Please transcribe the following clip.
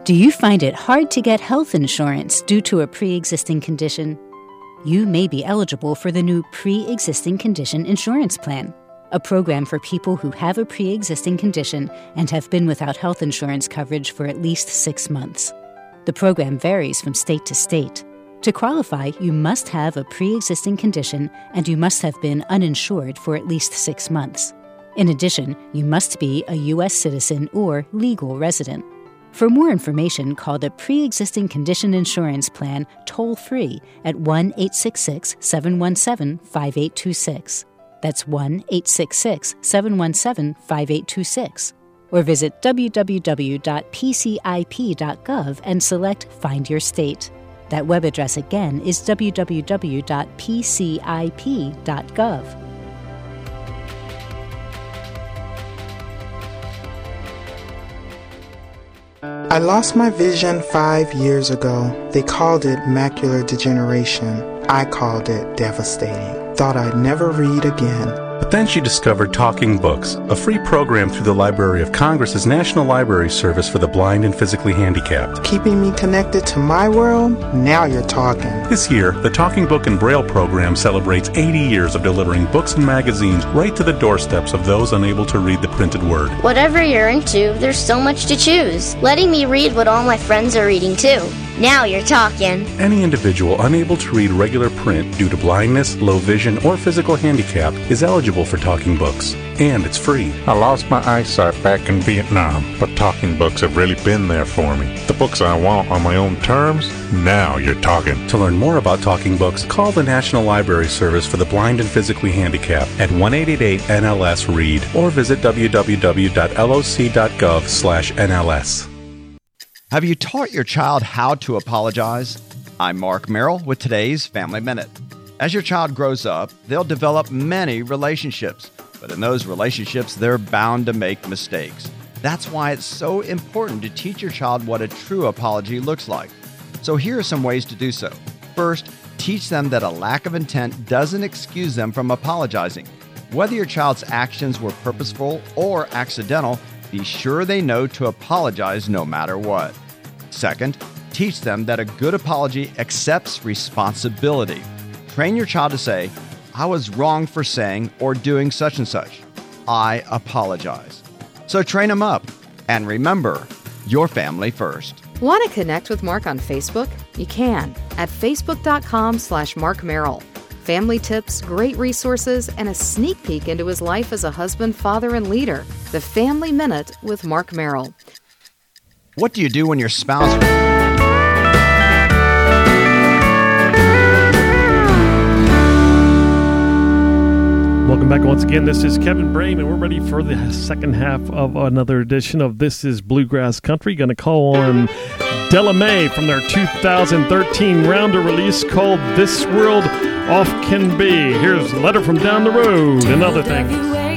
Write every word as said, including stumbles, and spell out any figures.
Do you find it hard to get health insurance due to a pre-existing condition? You may be eligible for the new Pre-Existing Condition Insurance Plan, a program for people who have a pre-existing condition and have been without health insurance coverage for at least six months. The program varies from state to state. To qualify, you must have a pre-existing condition and you must have been uninsured for at least six months. In addition, you must be a U S citizen or legal resident. For more information, call the Pre-Existing Condition Insurance Plan toll-free at one eight six six, seven one seven, five eight two six. That's one eight six six, seven one seven, five eight two six. Or visit w w w dot p c i p dot gov and select Find Your State. That web address again is w w w dot p c i p dot gov. I lost my vision five years ago. They called it macular degeneration. I called it devastating. Thought I'd never read again. But then she discovered Talking Books, a free program through the Library of Congress's National Library Service for the Blind and Physically Handicapped. Keeping me connected to my world? Now you're talking. This year, the Talking Book and Braille program celebrates eighty years of delivering books and magazines right to the doorsteps of those unable to read the printed word. Whatever you're into, there's so much to choose. Letting me read what all my friends are reading too. Now you're talking. Any individual unable to read regular print due to blindness, low vision, or physical handicap is eligible for Talking Books, and it's free. I lost my eyesight back in Vietnam, but Talking Books have really been there for me. The books I want on my own terms, now you're talking. To learn more about Talking Books, call the National Library Service for the Blind and Physically Handicapped at one eight eight eight N L S read or visit w w w dot l o c dot gov slash N L S. Have you taught your child how to apologize? I'm Mark Merrill with today's Family Minute. As your child grows up, they'll develop many relationships, but in those relationships, they're bound to make mistakes. That's why it's so important to teach your child what a true apology looks like. So here are some ways to do so. First, teach them that a lack of intent doesn't excuse them from apologizing. Whether your child's actions were purposeful or accidental, be sure they know to apologize no matter what. Second, teach them that a good apology accepts responsibility. Train your child to say, I was wrong for saying or doing such and such. I apologize. So train them up. And remember, your family first. Want to connect with Mark on Facebook? You can at facebook.com slash Mark Merrill. Family tips, great resources, and a sneak peek into his life as a husband, father, and leader. The Family Minute with Mark Merrill. What do you do when your spouse... Welcome back once again. This is Kevin Brame, and we're ready for the second half of another edition of This is Bluegrass Country. Going to call on Della Mae from their two thousand thirteen rounder release called This World Off Can Be. Here's a letter from down the road and other things.